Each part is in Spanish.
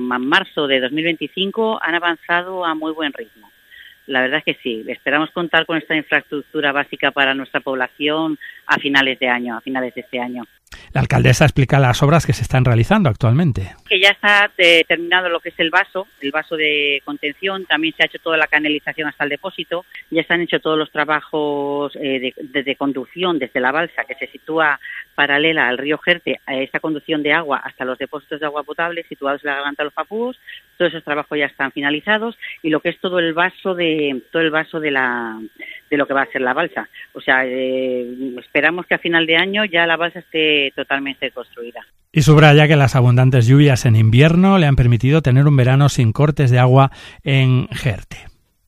marzo de 2025 han avanzado a muy buen ritmo. La verdad es que sí, esperamos contar con esta infraestructura básica para nuestra población a finales de este año. La alcaldesa explica las obras que se están realizando actualmente. Que ya está terminado lo que es el vaso de contención, también se ha hecho toda la canalización hasta el depósito, ya se han hecho todos los trabajos de conducción desde la balsa que se sitúa paralela al río Jerte, a esta conducción de agua hasta los depósitos de agua potable situados en la garganta de los Papúos. Todos esos trabajos ya están finalizados y lo que es todo el vaso de lo que va a ser la balsa. O sea, esperamos que a final de año ya la balsa esté totalmente construida. Y subraya que las abundantes lluvias en invierno le han permitido tener un verano sin cortes de agua en Jerte.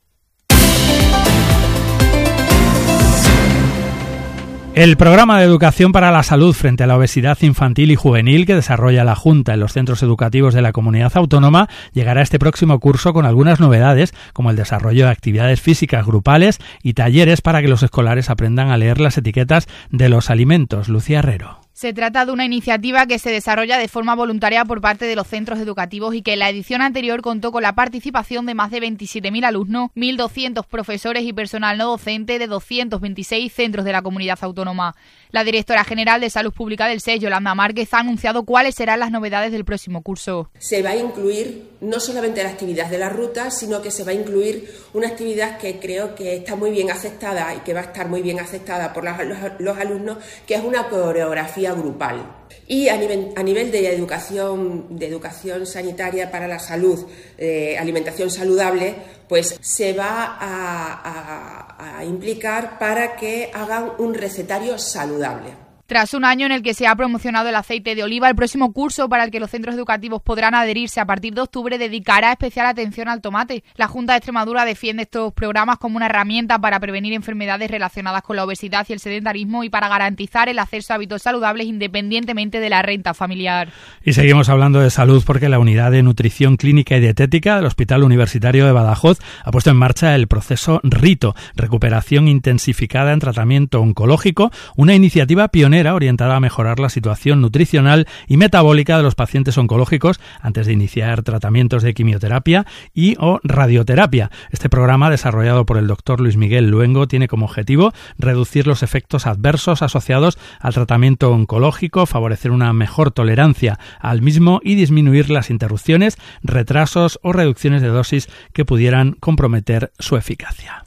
El programa de educación para la salud frente a la obesidad infantil y juvenil que desarrolla la Junta en los centros educativos de la comunidad autónoma llegará este próximo curso con algunas novedades, como el desarrollo de actividades físicas grupales y talleres para que los escolares aprendan a leer las etiquetas de los alimentos. Lucía Herrero. Se trata de una iniciativa que se desarrolla de forma voluntaria por parte de los centros educativos y que en la edición anterior contó con la participación de más de 27.000 alumnos, 1.200 profesores y personal no docente de 226 centros de la comunidad autónoma. La directora general de Salud Pública del SES, Yolanda Márquez, ha anunciado cuáles serán las novedades del próximo curso. Se va a incluir no solamente la actividad de la ruta, sino que se va a incluir una actividad que creo que está muy bien aceptada y que va a estar muy bien aceptada por los alumnos, que es una coreografía grupal. Y a nivel de educación sanitaria para la salud, alimentación saludable, pues se va a implicar para que hagan un recetario saludable. Tras un año en el que se ha promocionado el aceite de oliva, el próximo curso para el que los centros educativos podrán adherirse a partir de octubre dedicará especial atención al tomate. La Junta de Extremadura defiende estos programas como una herramienta para prevenir enfermedades relacionadas con la obesidad y el sedentarismo y para garantizar el acceso a hábitos saludables independientemente de la renta familiar. Y seguimos hablando de salud porque la Unidad de Nutrición Clínica y Dietética del Hospital Universitario de Badajoz ha puesto en marcha el proceso RITO, Recuperación Intensificada en Tratamiento Oncológico, una iniciativa pionera orientada a mejorar la situación nutricional y metabólica de los pacientes oncológicos antes de iniciar tratamientos de quimioterapia y o radioterapia. Este programa, desarrollado por el doctor Luis Miguel Luengo, tiene como objetivo reducir los efectos adversos asociados al tratamiento oncológico, favorecer una mejor tolerancia al mismo y disminuir las interrupciones, retrasos o reducciones de dosis que pudieran comprometer su eficacia.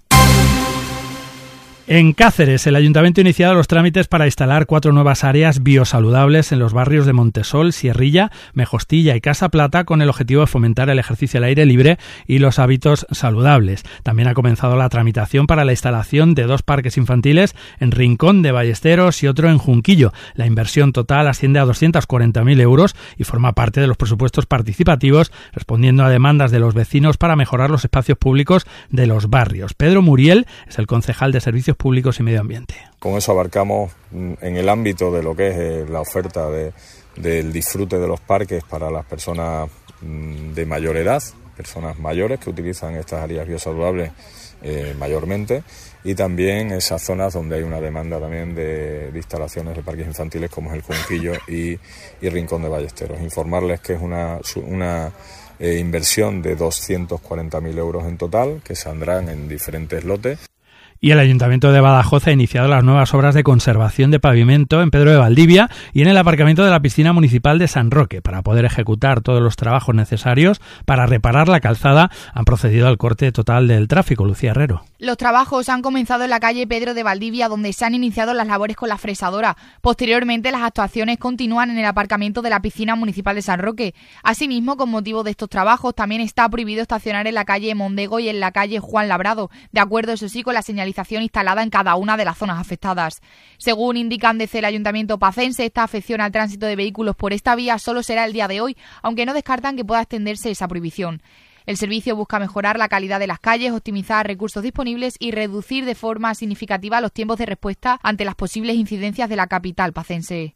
En Cáceres, el Ayuntamiento ha iniciado los trámites para instalar 4 nuevas áreas biosaludables en los barrios de Montesol, Sierrilla, Mejostilla y Casa Plata con el objetivo de fomentar el ejercicio al aire libre y los hábitos saludables. También ha comenzado la tramitación para la instalación de 2 parques infantiles en Rincón de Ballesteros y otro en Junquillo. La inversión total asciende a 240.000 euros y forma parte de los presupuestos participativos, respondiendo a demandas de los vecinos para mejorar los espacios públicos de los barrios. Pedro Muriel es el concejal de Servicios Públicos y Medio Ambiente. Con eso abarcamos en el ámbito de lo que es la oferta del disfrute de los parques para las personas de mayor edad, personas mayores que utilizan estas áreas biosaludables mayormente, y también esas zonas donde hay una demanda también de instalaciones de parques infantiles como es el Junquillo y Rincón de Ballesteros. Informarles que es una inversión de 240.000 euros en total, que saldrán en diferentes lotes. Y el Ayuntamiento de Badajoz ha iniciado las nuevas obras de conservación de pavimento en Pedro de Valdivia y en el aparcamiento de la piscina municipal de San Roque. Para poder ejecutar todos los trabajos necesarios para reparar la calzada, han procedido al corte total del tráfico. Lucía Herrero. Los trabajos han comenzado en la calle Pedro de Valdivia, donde se han iniciado las labores con la fresadora. Posteriormente, las actuaciones continúan en el aparcamiento de la piscina municipal de San Roque. Asimismo, con motivo de estos trabajos, también está prohibido estacionar en la calle Mondego y en la calle Juan Labrado, de acuerdo, eso sí, con la señalización instalada en cada una de las zonas afectadas. Según indican desde el Ayuntamiento pacense, esta afección al tránsito de vehículos por esta vía solo será el día de hoy, aunque no descartan que pueda extenderse esa prohibición. El servicio busca mejorar la calidad de las calles, optimizar recursos disponibles y reducir de forma significativa los tiempos de respuesta ante las posibles incidencias de la capital pacense.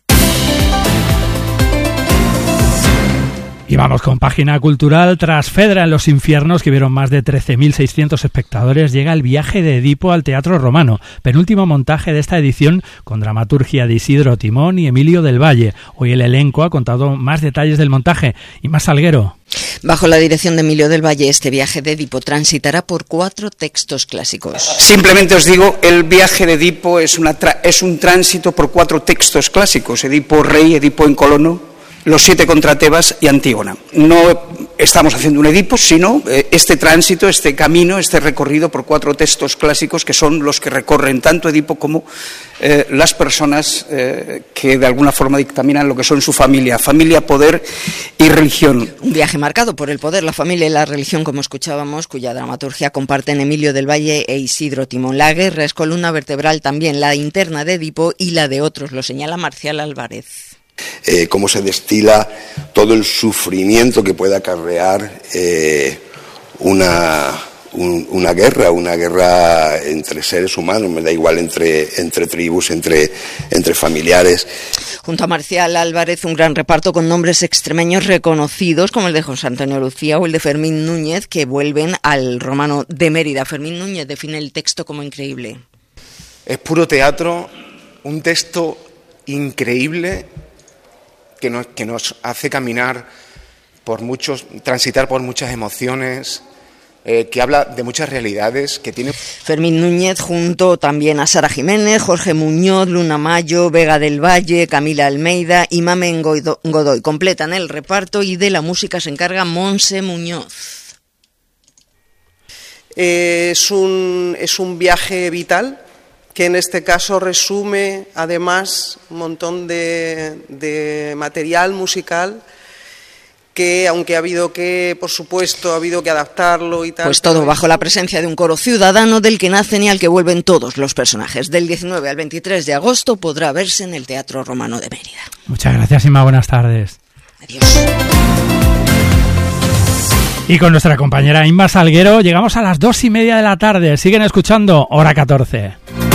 Y vamos con página cultural. Tras Fedra en los infiernos, que vieron más de 13.600 espectadores, llega el viaje de Edipo al Teatro Romano, penúltimo montaje de esta edición con dramaturgia de Isidro Timón y Emilio del Valle. Hoy el elenco ha contado más detalles del montaje. Y más Salguero. Bajo la dirección de Emilio del Valle, este viaje de Edipo transitará por 4 textos clásicos. Simplemente os digo, el viaje de Edipo es un tránsito por 4 textos clásicos: Edipo Rey, Edipo en Colono, Los 7 contra Tebas y Antígona. No estamos haciendo un Edipo, sino este tránsito, este camino, este recorrido por 4 textos clásicos que son los que recorren tanto Edipo como las personas que de alguna forma dictaminan lo que son su familia, poder y religión. Un viaje marcado por el poder, la familia y la religión, como escuchábamos, cuya dramaturgia comparten Emilio del Valle e Isidro Timón. La guerra es columna vertebral también, la interna de Edipo y la de otros, lo señala Marcial Álvarez. Cómo se destila todo el sufrimiento que puede acarrear una guerra entre seres humanos, me da igual entre tribus, entre familiares. Junto a Marcial Álvarez, un gran reparto con nombres extremeños reconocidos, como el de José Antonio Lucía o el de Fermín Núñez, que vuelven al Romano de Mérida. Fermín Núñez define el texto como increíble. Es puro teatro, un texto increíble que nos hace caminar transitar por muchas emociones, que habla de muchas realidades que tiene. Fermín Núñez, junto también a Sara Jiménez, Jorge Muñoz, Luna Mayo, Vega del Valle, Camila Almeida y Mamen Godoy, completan el reparto, y de la música se encarga Monse Muñoz. Es un viaje vital, que en este caso resume además un montón de material musical que, aunque ha habido que adaptarlo y tal. Pues todo bajo la presencia de un coro ciudadano del que nacen y al que vuelven todos los personajes. Del 19 al 23 de agosto podrá verse en el Teatro Romano de Mérida. Muchas gracias, Inma, buenas tardes. Adiós. Y con nuestra compañera Inma Salguero llegamos a las 2:30 de la tarde. Siguen escuchando Hora 14.